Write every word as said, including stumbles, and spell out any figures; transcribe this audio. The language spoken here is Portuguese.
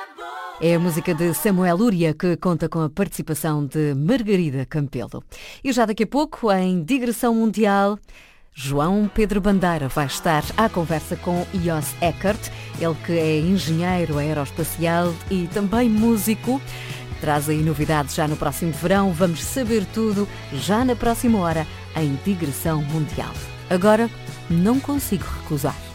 É a música de Samuel Lúria que conta com a participação de Margarida Campelo. E já daqui a pouco, em Digressão Mundial, João Pedro Bandeira vai estar à conversa com Jos Eckert, ele que é engenheiro aeroespacial e também músico. Traz aí novidades já no próximo verão, vamos saber tudo já na próxima hora em Digressão Mundial. Agora, não consigo recusar.